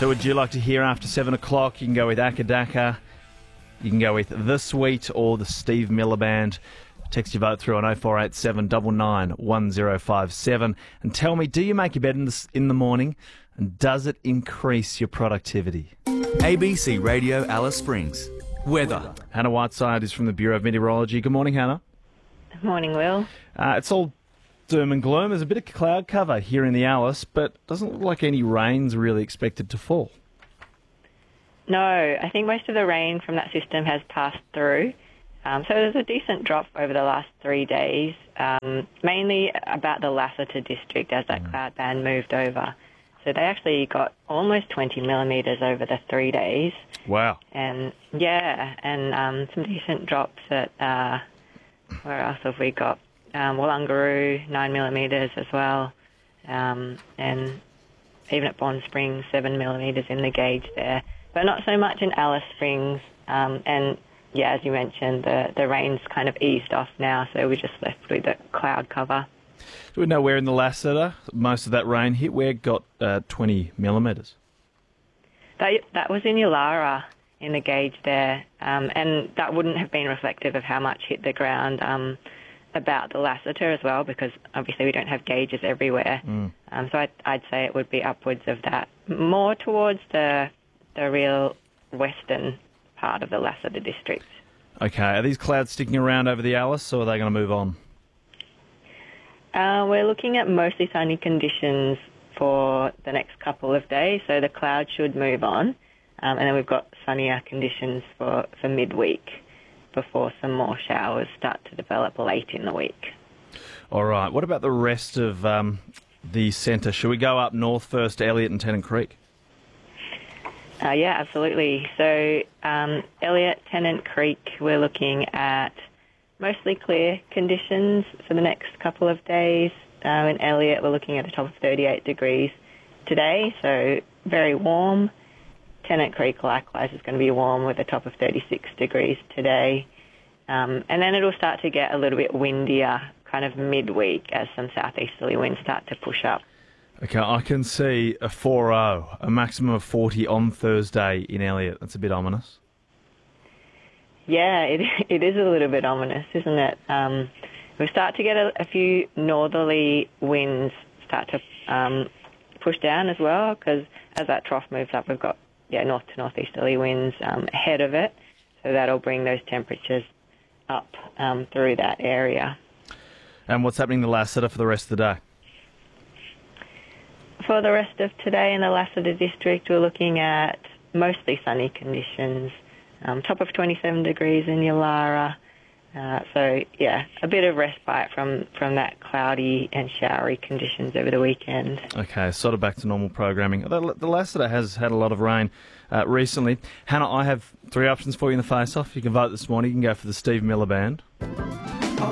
Who would you like to hear after 7 o'clock? You can go with Akadaka, you can go with The Sweet or the Steve Miller Band. Text your vote through on 0487 99 1057 and tell me, do you make your bed in the morning and does it increase your productivity? ABC Radio Alice Springs. Weather. Hannah Whiteside is from the Bureau of Meteorology. Good morning, Hannah. Good morning, Will. It's all doom and gloom. There's a bit of cloud cover here in the Alice, but doesn't look like any rain's really expected to fall. No, I think most of the rain from that system has passed through. So there's a decent drop over the last 3 days, mainly about the Lassiter district as that cloud band moved over. So they actually got almost 20 millimetres over the 3 days. Wow. And some decent drops at, where else have we got? Wollongaroo, 9 millimetres as well. And even at Bond Springs, 7 millimetres in the gauge there. But not so much in Alice Springs. And yeah, as you mentioned, the rain's kind of eased off now, so we're just left with the cloud cover. Do we know where in the Lassiter most of that rain hit? Where got 20 millimetres? That was in Yulara in the gauge there, and that wouldn't have been reflective of how much hit the ground about the Lassiter as well, because obviously we don't have gauges everywhere. So I'd say it would be upwards of that, more towards the real western part of the Lassiter district. Okay, are these clouds sticking around over the Alice, or are they going to move on? We're looking at mostly sunny conditions for the next couple of days, so the clouds should move on, and then we've got sunnier conditions for midweek before some more showers start to develop late in the week. All right, what about the rest of the centre? Should we go up north first to Elliot and Tennant Creek? Yeah, absolutely. So Elliot, Tennant Creek, we're looking at mostly clear conditions for the next couple of days. In Elliot, we're looking at a top of 38 degrees today, so very warm. Tennant Creek, likewise, is going to be warm with a top of 36 degrees today. And then it'll start to get a little bit windier kind of midweek as some southeasterly winds start to push up. Okay, I can see a 4-0, a maximum of 40 on Thursday in Elliot. That's a bit ominous. Yeah, it is a little bit ominous, isn't it? We start to get a few northerly winds start to push down as well, because as that trough moves up, we've got north to northeasterly winds ahead of it, so that'll bring those temperatures up through that area. And what's happening in the Lassiter for the rest of the day? For the rest of today in the Lassiter district, we're looking at mostly sunny conditions, top of 27 degrees in Yulara. So, yeah, a bit of respite from that cloudy and showery conditions over the weekend. Okay, sort of back to normal programming. The Lassiter has had a lot of rain recently. Hannah, I have 3 options for you in the face-off. You can vote this morning. You can go for the Steve Miller Band.